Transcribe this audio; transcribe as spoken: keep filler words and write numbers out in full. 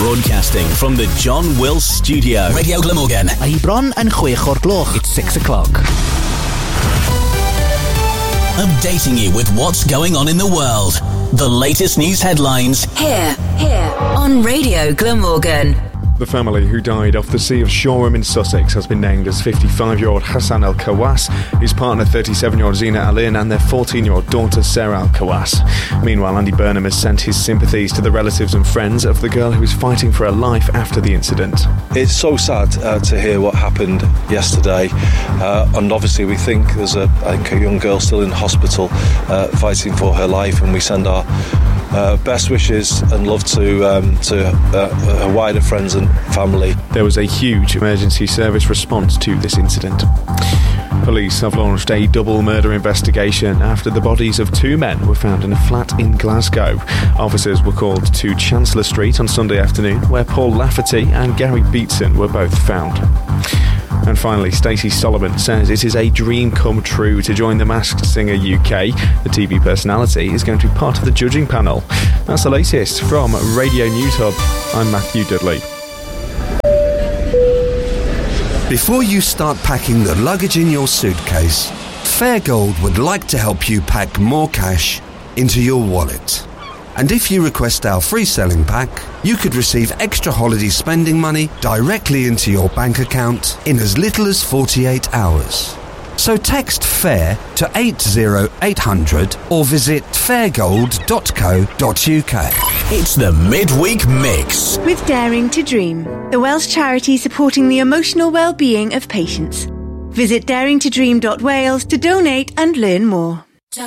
Broadcasting from the John Wills Studio. Radio Glamorgan. A bron and chwech o'r gloch. It's six o'clock. Updating you with what's going on in the world. The latest news headlines. Here, here, on Radio Glamorgan. The family who died off the Sea of Shoreham in Sussex has been named as fifty-five-year-old Hassan Al Kawas, his partner thirty-seven-year-old Zina Alin, and their fourteen-year-old daughter Sarah Al Kawas. Meanwhile, Andy Burnham has sent his sympathies to the relatives and friends of the girl who was fighting for her life after the incident. It's so sad uh, to hear what happened yesterday, uh, and obviously we think there's a, I think a young girl still in hospital uh, fighting for her life, and we send our Uh, best wishes and love to um, to uh, her wider friends and family. There was a huge emergency service response to this incident. Police have launched a double murder investigation after the bodies of two men were found in a flat in Glasgow. Officers were called to Chancellor Street on Sunday afternoon, where Paul Lafferty and Gary Beatson were both found. And finally, Stacey Solomon says it is a dream come true to join The Masked Singer U K. The T V personality is going to be part of the judging panel. That's the latest from Radio News Hub. I'm Matthew Dudley. Before you start packing the luggage in your suitcase, Fairgold would like to help you pack more cash into your wallet. And if you request our free selling pack, you could receive extra holiday spending money directly into your bank account in as little as forty-eight hours. So text FAIR to eight zero eight hundred or visit fairgold dot co dot uk. It's the Midweek Mix. With Daring to Dream, the Welsh charity supporting the emotional well-being of patients. Visit daring to dream dot wales to donate and learn more.